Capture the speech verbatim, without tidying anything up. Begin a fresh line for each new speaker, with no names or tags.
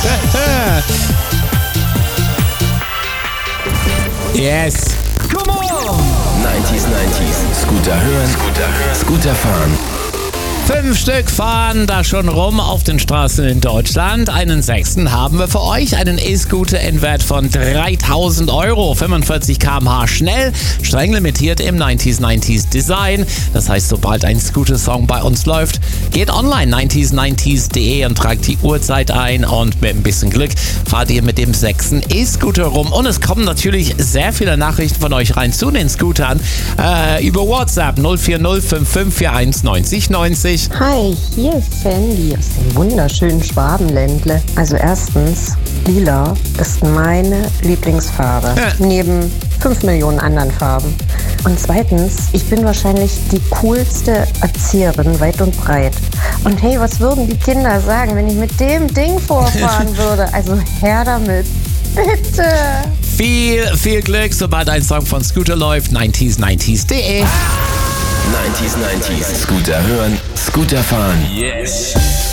Yes.
Come on!
neunzig neunzig. Scooter hören, Scooter hören, Scooter fahren.
Fünf Stück fahren da schon rum auf den Straßen in Deutschland. Einen sechsten haben wir für euch. Einen E-Scooter in Wert von dreitausend Euro. fünfundvierzig Kilometer pro Stunde schnell. Streng limitiert im neunzig neunzig Design. Das heißt, sobald ein Scooter-Song bei uns läuft, geht online neunzig neunzig punkt de und tragt die Uhrzeit ein. Und mit ein bisschen Glück fahrt ihr mit dem sechsten E-Scooter rum. Und es kommen natürlich sehr viele Nachrichten von euch rein zu den Scootern. Äh, über WhatsApp null vier null fünf fünf vier eins neunzig neunzig.
Hi, hier ist Sandy aus dem wunderschönen Schwabenländle. Also erstens, lila ist meine Lieblingsfarbe,
Ja.
neben fünf Millionen anderen Farben. Und zweitens, ich bin wahrscheinlich die coolste Erzieherin weit und breit. Und hey, was würden die Kinder sagen, wenn ich mit dem Ding vorfahren würde? Also her damit, bitte!
Viel, viel Glück, sobald ein Song von Scooter läuft. neunzig neunzig punkt de.
neunzig neunzig. Scooter hören, Scooter fahren.
Yes!